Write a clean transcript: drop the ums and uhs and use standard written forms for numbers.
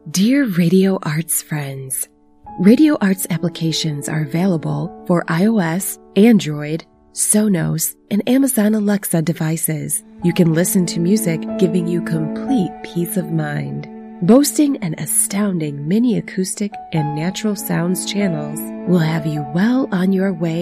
Dear Radio Arts friends, Radio Arts applications are available for iOS, Android, Sonos, and Amazon Alexa devices. You can listen to music giving you complete peace of mind. Boasting an astounding mini acoustic and natural sounds channels will have you well on your way